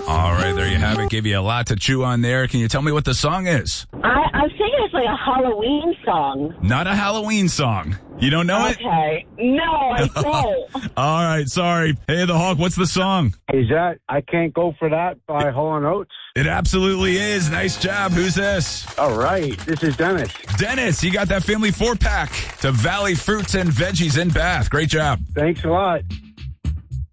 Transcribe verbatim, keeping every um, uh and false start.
All right, there you have it. Gave you a lot to chew on there. Can you tell me what the song is? I, I'm thinking it's like a Halloween song. Not a Halloween song. You don't know it? Okay. No, I don't. All right, sorry. Hey, the Hawk, what's the song? Is that I Can't Go For That by Hall and Oates? It absolutely is. Nice job. Who's this? All right. This is Dennis. Dennis, you got that family four-pack to Valley Fruits and Veggies in Bath. Great job. Thanks a lot.